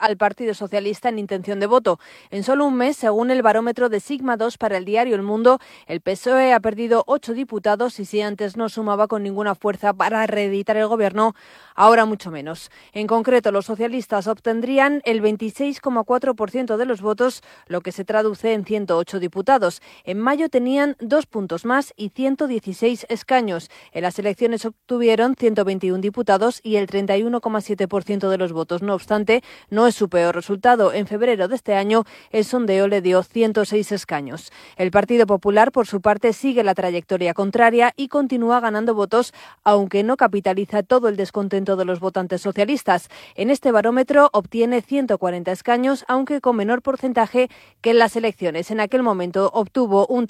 al Partido Socialista en intención de voto. En solo un mes, según el barómetro de Sigma 2 para el diario El Mundo, el PSOE ha perdido 8 diputados y si antes no sumaba con ninguna fuerza para reeditar el gobierno, ahora mucho menos. En concreto, los socialistas obtendrían el 26,4% de los votos, lo que se traduce en 108 diputados. En mayo tenían 2 puntos más y 116 escaños. En las elecciones obtuvieron 121 diputados y el 31,7% de los votos. No obstante, no es su peor resultado. En febrero de este año, el sondeo le dio 106 escaños. El Partido Popular, por su parte, sigue la trayectoria contraria y continúa ganando votos, aunque no capitaliza todo el descontento de los votantes socialistas. En este barómetro obtiene 140 escaños, aunque con menor porcentaje que en las elecciones. En aquel momento obtuvo un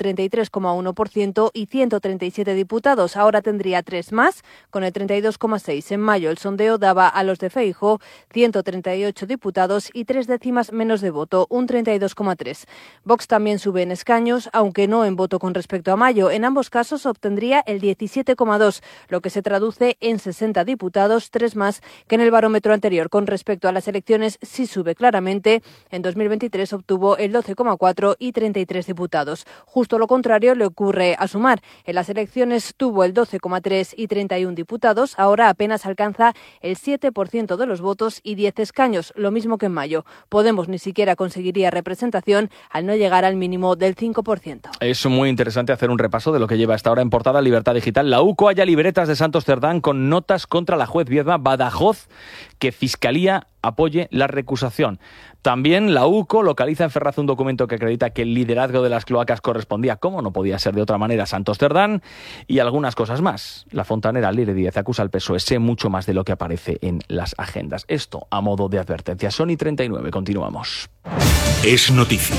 33,1% y 137 diputados. Ahora tendría 3 más, con el 32,6. En mayo el sondeo daba a los de Feijóo 138 diputados y 3 décimas menos de voto, un 32,3. Vox también sube en escaños, aunque no en voto con respecto a mayo. En ambos casos obtendría el 17,2, lo que se traduce en 60 diputados, 3 más que en el barómetro anterior. Con respecto a las elecciones, sí sube claramente. En 2023 obtuvo el 12,4 y 33 diputados. Justo lo contrario le ocurre a Sumar. En las elecciones tuvo el 12,3 y 31 diputados. Ahora apenas alcanza el 7% de los votos y 10 escaños, lo mismo que en mayo. Podemos ni siquiera conseguiría representación al no llegar al mínimo del 5%. Es muy interesante hacer un repaso de lo que lleva hasta ahora en portada Libertad Digital. La UCO halla libretas de Santos Cerdán con notas contra la juez Viedma Badajoz, que Fiscalía apoye la recusación. También la UCO localiza en Ferraz un documento que acredita que el liderazgo de las cloacas correspondía, como no podía ser de otra manera, a Santos Cerdán, y algunas cosas más. La fontanera Lire Díaz acusa al PSOE, sé mucho más de lo que aparece en las agendas. Esto a modo de advertencia. Sony 39, continuamos. Es noticia.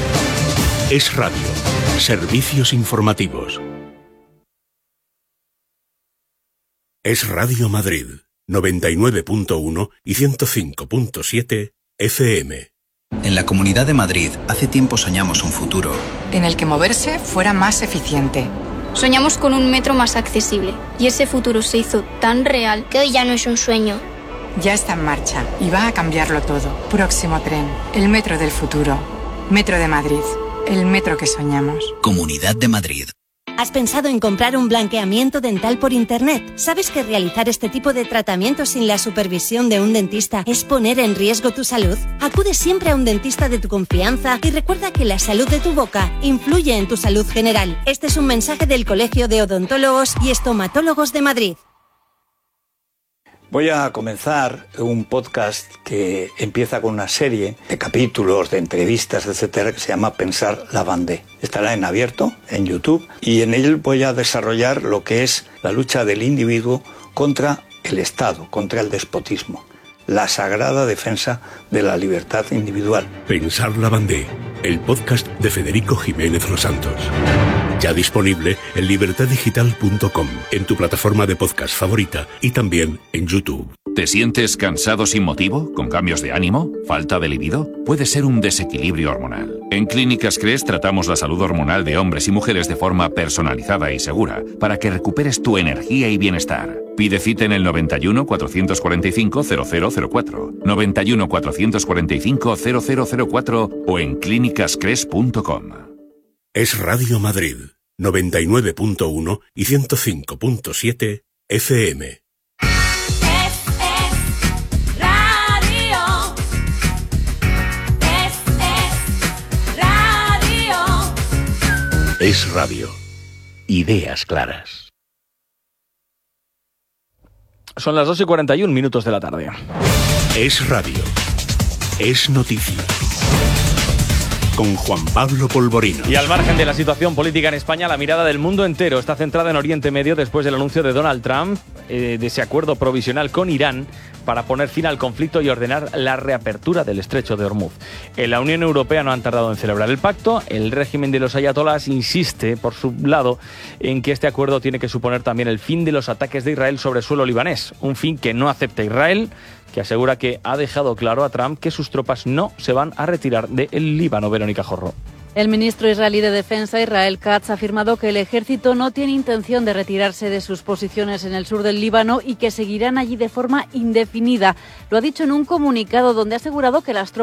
Es radio. Servicios informativos. Es Radio Madrid, 99.1 y 105.7 FM. En la Comunidad de Madrid, hace tiempo soñamos un futuro en el que moverse fuera más eficiente. Soñamos con un metro más accesible y ese futuro se hizo tan real que hoy ya no es un sueño. Ya está en marcha y va a cambiarlo todo. Próximo tren, el metro del futuro. Metro de Madrid, el metro que soñamos. Comunidad de Madrid. ¿Has pensado en comprar un blanqueamiento dental por internet? ¿Sabes que realizar este tipo de tratamientos sin la supervisión de un dentista es poner en riesgo tu salud? Acude siempre a un dentista de tu confianza y recuerda que la salud de tu boca influye en tu salud general. Este es un mensaje del Colegio de Odontólogos y Estomatólogos de Madrid. Voy a comenzar un podcast que empieza con una serie de capítulos, de entrevistas, etcétera, que se llama Pensar la Bandé. Estará en abierto, en YouTube, y en él voy a desarrollar lo que es la lucha del individuo contra el Estado, contra el despotismo, la sagrada defensa de la libertad individual. Pensar la Bandé, el podcast de Federico Jiménez Los Santos. Ya disponible en libertaddigital.com, en tu plataforma de podcast favorita y también en YouTube. ¿Te sientes cansado sin motivo? ¿Con cambios de ánimo? ¿Falta de libido? Puede ser un desequilibrio hormonal. En Clínicas CRES tratamos la salud hormonal de hombres y mujeres de forma personalizada y segura para que recuperes tu energía y bienestar. Pide cita en el 91 445 0004, 91 445 0004 o en clínicascres.com. Es Radio Madrid, 99.1 y 105.7 FM. Es radio. Ideas claras. Son las 2:41 de la tarde. Es radio. Es noticia. Con Juan Pablo Polvorino. Y al margen de la situación política en España, la mirada del mundo entero está centrada en Oriente Medio después del anuncio de Donald Trump de ese acuerdo provisional con Irán para poner fin al conflicto y ordenar la reapertura del estrecho de Hormuz. En la Unión Europea no han tardado en celebrar el pacto. El régimen de los ayatolás insiste, por su lado, en que este acuerdo tiene que suponer también el fin de los ataques de Israel sobre suelo libanés, un fin que no acepta Israel, que asegura que ha dejado claro a Trump que sus tropas no se van a retirar del Líbano. Verónica Jorro. El ministro israelí de Defensa, Israel Katz, ha afirmado que el ejército no tiene intención de retirarse de sus posiciones en el sur del Líbano y que seguirán allí de forma indefinida. Lo ha dicho en un comunicado donde ha asegurado que las tropas